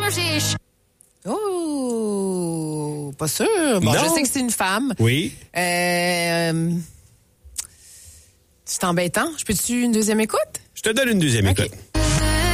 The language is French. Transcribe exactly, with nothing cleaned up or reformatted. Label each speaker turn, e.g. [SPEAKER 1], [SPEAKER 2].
[SPEAKER 1] j'ai... Oh, pas sûr. Bon,
[SPEAKER 2] Non.
[SPEAKER 1] je sais que c'est une femme.
[SPEAKER 2] Oui.
[SPEAKER 1] Euh, c'est embêtant. Je peux-tu une deuxième écoute?
[SPEAKER 2] Je te donne une deuxième
[SPEAKER 1] OK.
[SPEAKER 2] écoute.